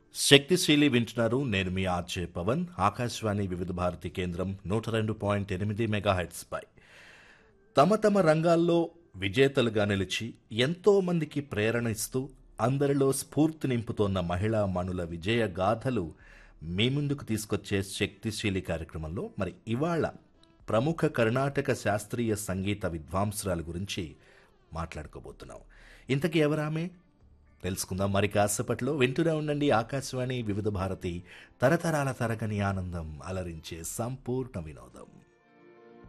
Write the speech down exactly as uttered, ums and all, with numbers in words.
శక్తిశీలి వింటున్నారు. నేను మీ ఆర్జే పవన్. ఆకాశవాణి వివిధ భారతి కేంద్రం నూట రెండు పాయింట్ ఎనిమిది మెగాహెట్స్ పై తమ తమ రంగాల్లో విజేతలుగా నిలిచి ఎంతో మందికి ప్రేరణ ఇస్తూ అందరిలో స్ఫూర్తి నింపుతోన్న మహిళా మణుల విజయ గాథలు మీ ముందుకు తీసుకొచ్చే శక్తిశీలి కార్యక్రమంలో మరి ఇవాళ ప్రముఖ కర్ణాటక శాస్త్రీయ సంగీత విద్వాంసురాల గురించి మాట్లాడుకోబోతున్నాం. ఇంతకీ ఎవరామె తెలుసుకుందాం మరి కాసేపట్లో. వింటూనే ఉండండి ఆకాశవాణి వివిధ భారతి, తరతరాల తరగని ఆనందం, అలరించే సంపూర్ణ వినోదం.